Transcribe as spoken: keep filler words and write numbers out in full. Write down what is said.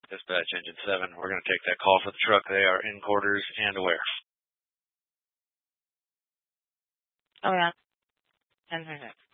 Dispatch Engine seven, we're going to take that call for the truck. They are in quarters and aware. Oh, yeah. ten minutes.